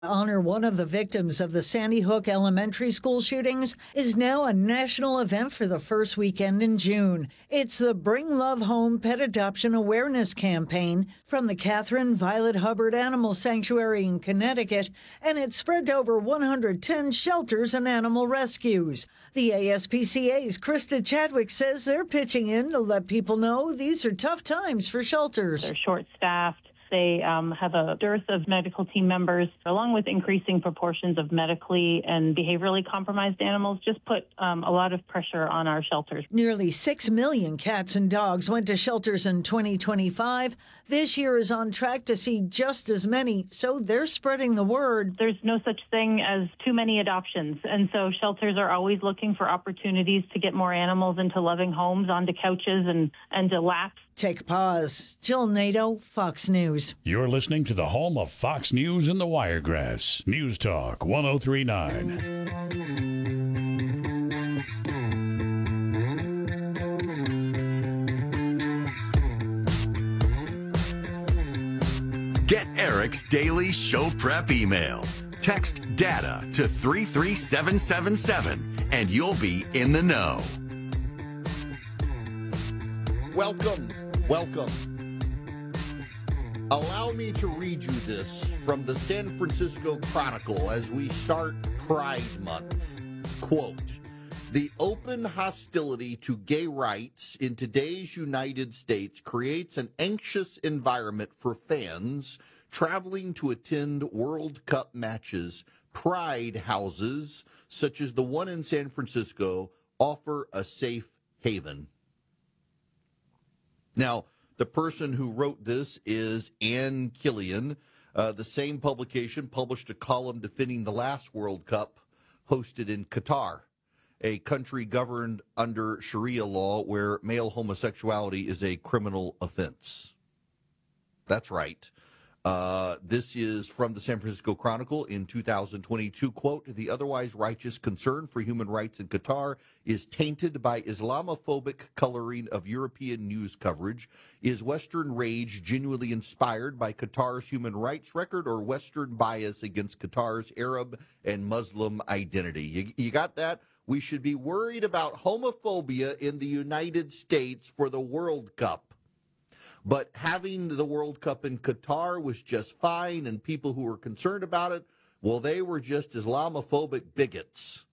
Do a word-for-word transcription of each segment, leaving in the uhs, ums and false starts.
Honor one of the victims of the Sandy Hook Elementary School shootings is now a national event for the first weekend in June. It's the Bring Love Home Pet Adoption Awareness Campaign from the Catherine Violet Hubbard Animal Sanctuary in Connecticut, and it's spread to over one hundred ten shelters and animal rescues. The A S P C A's Krista Chadwick says they're pitching in to let people know these are tough times for shelters. They're short-staffed. They um, have a dearth of medical team members, along with increasing proportions of medically and behaviorally compromised animals, just put um, a lot of pressure on our shelters. Nearly six million cats and dogs went to shelters in twenty twenty-five. This year is on track to see just as many, so they're spreading the word. There's no such thing as too many adoptions, and so shelters are always looking for opportunities to get more animals into loving homes, onto couches, and, and to laps. Take a pause. Jill Nato, Fox News. You're listening to the home of Fox News and the Wiregrass. News Talk one oh three point nine. Get Eric's daily show prep email. Text DATA to three three seven seven seven and you'll be in the know. Welcome, welcome. Allow me to read you this from the San Francisco Chronicle as we start Pride Month. Quote, "The open hostility to gay rights in today's United States creates an anxious environment for fans traveling to attend World Cup matches. Pride houses, such as the one in San Francisco, offer a safe haven." Now, the person who wrote this is Ann Killian. Uh, the same publication published a column defending the last World Cup hosted in Qatar, a country governed under Sharia law where male homosexuality is a criminal offense. That's right. Uh, this is from the San Francisco Chronicle in two thousand twenty-two. Quote, "The otherwise righteous concern for human rights in Qatar is tainted by Islamophobic coloring of European news coverage. Is Western rage genuinely inspired by Qatar's human rights record or Western bias against Qatar's Arab and Muslim identity?" You, you got that? We should be worried about homophobia in the United States for the World Cup. But having the World Cup in Qatar was just fine, and people who were concerned about it, well, they were just Islamophobic bigots.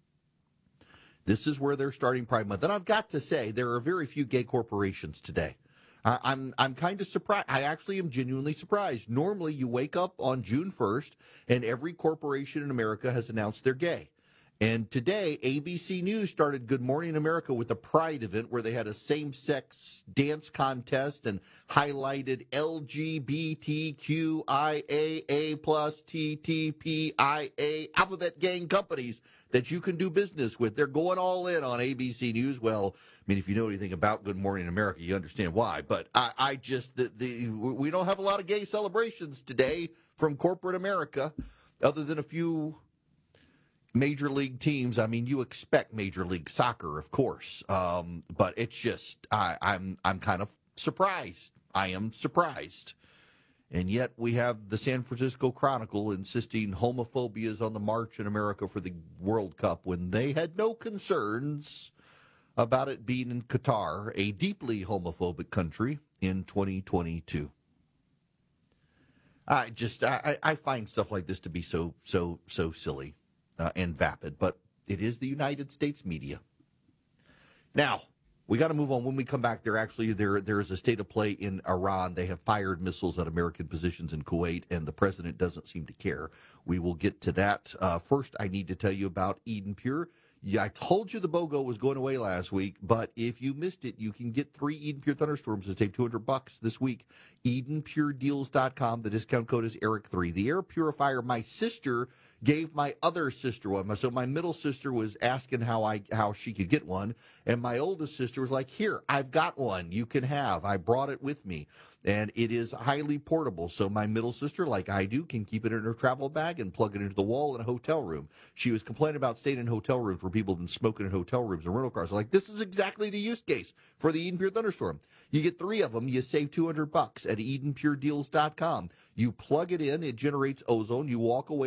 This is where they're starting Pride Month. And I've got to say, there are very few gay corporations today. I, I'm I'm kind of surprised. I actually am genuinely surprised. Normally, you wake up on June first, and every corporation in America has announced they're gay. And today, A B C News started Good Morning America with a Pride event where they had a same-sex dance contest and highlighted L G B T Q I A A plus T T P I A alphabet gang companies that you can do business with. They're going all in on A B C News. Well, I mean, if you know anything about Good Morning America, you understand why. But I, I just, the, the, we don't have a lot of gay celebrations today from corporate America, other than a few major league teams. I mean, you expect Major League Soccer, of course, um, but it's just I, I'm I'm kind of surprised. I am surprised, and yet we have the San Francisco Chronicle insisting homophobia is on the march in America for the World Cup when they had no concerns about it being in Qatar, a deeply homophobic country, in twenty twenty-two. I just I, I find stuff like this to be so so so silly. Uh, and vapid, but it is the United States media. Now, we got to move on. When we come back, there actually there there is a state of play in Iran. They have fired missiles at American positions in Kuwait, and the president doesn't seem to care. We will get to that. Uh, first, I need to tell you about Eden Pure. Yeah, I told you the BOGO was going away last week, but if you missed it, you can get three Eden Pure Thunderstorms to save two hundred bucks this week. Eden Pure Deals dot com. The discount code is Eric three. The air purifier my sister Gave my other sister one. So my middle sister was asking how I how she could get one, and my oldest sister was like, "Here, I've got one. You can have. I brought it with me." And it is highly portable. So my middle sister, like I do, can keep it in her travel bag and plug it into the wall in a hotel room. She was complaining about staying in hotel rooms where people have been smoking in hotel rooms and rental cars. I'm like, this is exactly the use case for the Eden Pure Thunderstorm. You get three of them, you save two hundred bucks at eden pure deals dot com. You plug it in, it generates ozone, you walk away